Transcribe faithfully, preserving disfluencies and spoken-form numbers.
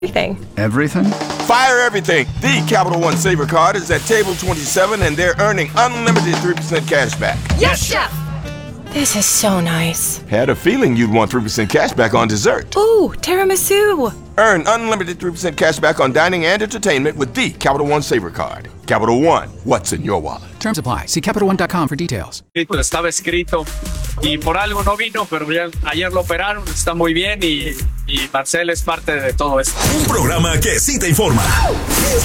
Everything. Everything? Fire everything. The Capital One Saver Card is at table twenty-seven, and they're earning unlimited three percent cash back. Yes, Chef! This is so nice. Had a feeling you'd want three percent cash back on dessert. Ooh, tiramisu. Earn unlimited three percent cash back on dining and entertainment with the Capital One Saver Card. Capital One, what's in your wallet? Terms apply. See Capital One dot com for details. Estaba escrito y por algo no vino, pero ya, ayer lo operaron, está muy bien y, y Marcel es parte de todo esto. Un programa que sí te informa.